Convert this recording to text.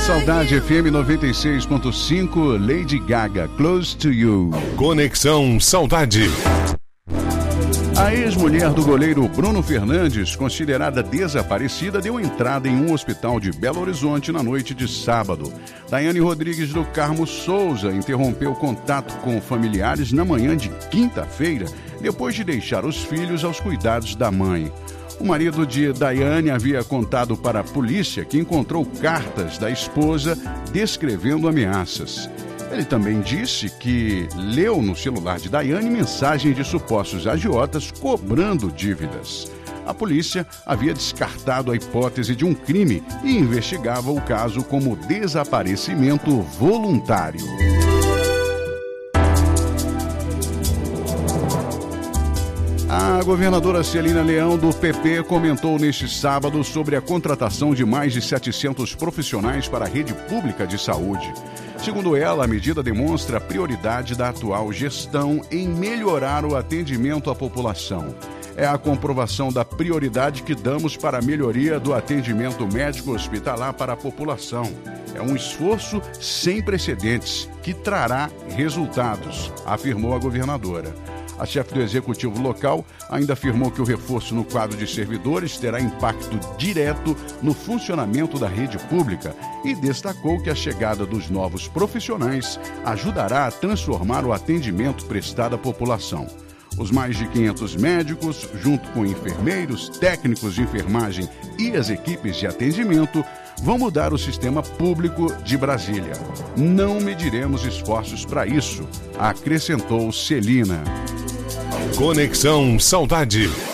Saudade FM 96.5, Lady Gaga, Close to You. Conexão Saudade. A ex-mulher do goleiro Bruno Fernandes, considerada desaparecida, deu entrada em um hospital de Belo Horizonte na noite de sábado. Daiane Rodrigues do Carmo Souza interrompeu contato com familiares na manhã de quinta-feira, depois de deixar os filhos aos cuidados da mãe. O marido de Daiane havia contado para a polícia que encontrou cartas da esposa descrevendo ameaças. Ele também disse que leu no celular de Daiane mensagens de supostos agiotas cobrando dívidas. A polícia havia descartado a hipótese de um crime e investigava o caso como desaparecimento voluntário. A governadora Celina Leão, do PP, comentou neste sábado sobre a contratação de mais de 700 profissionais para a rede pública de saúde. Segundo ela, a medida demonstra a prioridade da atual gestão em melhorar o atendimento à população. É a comprovação da prioridade que damos para a melhoria do atendimento médico hospitalar para a população. É um esforço sem precedentes que trará resultados, afirmou a governadora. A chefe do executivo local ainda afirmou que o reforço no quadro de servidores terá impacto direto no funcionamento da rede pública e destacou que a chegada dos novos profissionais ajudará a transformar o atendimento prestado à população. Os mais de 500 médicos, junto com enfermeiros, técnicos de enfermagem e as equipes de atendimento, vão mudar o sistema público de Brasília. Não mediremos esforços para isso, acrescentou Celina. Conexão Saudade.